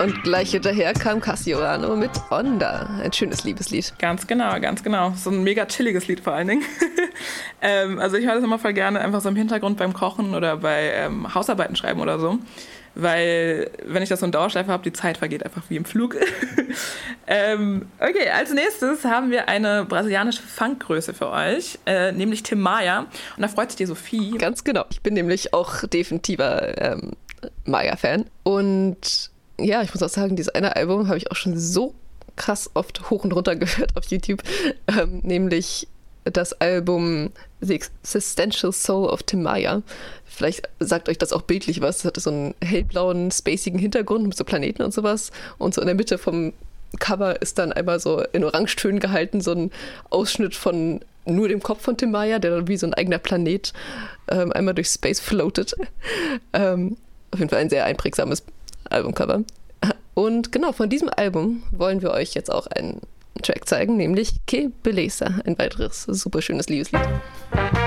Und gleich hinterher kam Cassiorano mit Onda. Ein schönes Liebeslied. Ganz genau, ganz genau. So ein mega chilliges Lied vor allen Dingen. Also ich höre das immer voll gerne einfach so im Hintergrund beim Kochen oder bei Hausarbeiten schreiben oder so. Weil, wenn ich das so in Dauerschleife habe, die Zeit vergeht einfach wie im Flug. Okay, als nächstes haben wir eine brasilianische Funkgröße für euch, nämlich Tim Maia. Und da freut sich die Sophie. Ganz genau. Ich bin nämlich auch definitiver Maia-Fan. Und ja, ich muss auch sagen, dieses eine Album habe ich auch schon so krass oft hoch und runter gehört auf YouTube. Nämlich das Album The Existential Soul of Tim Maia. Vielleicht sagt euch das auch bildlich was. Es hatte so einen hellblauen, spacigen Hintergrund mit so Planeten und sowas. Und so in der Mitte vom Cover ist dann einmal so in Orangetönen gehalten, so ein Ausschnitt von nur dem Kopf von Tim Maia, der dann wie so ein eigener Planet einmal durch Space floatet. Auf jeden Fall ein sehr einprägsames Albumcover. Und genau, von diesem Album wollen wir euch jetzt auch einen Track zeigen, nämlich Que Beleza, ein weiteres super schönes Liebeslied.